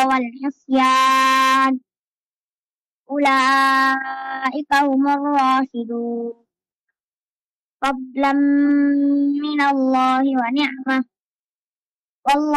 والعصيان أولئك هم الراشدون فضلا من الله ونعمة والله